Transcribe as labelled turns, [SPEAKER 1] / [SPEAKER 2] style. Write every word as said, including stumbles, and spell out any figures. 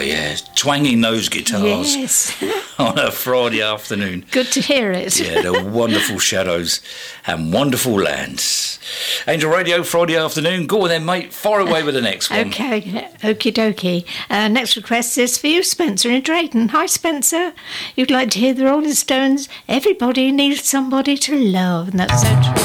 [SPEAKER 1] yeah, twanging those guitars
[SPEAKER 2] Yes.
[SPEAKER 1] on a Friday afternoon.
[SPEAKER 2] Good to hear it.
[SPEAKER 1] Yeah, the wonderful shadows and wonderful lands. Angel Radio, Friday afternoon. Go on then, mate. Fire away with the next one.
[SPEAKER 2] Okay, okie dokie. Uh, next request is for you, Spencer in Drayton. Hi, Spencer. You'd like to hear the Rolling Stones? Everybody needs somebody to love, and that's so true.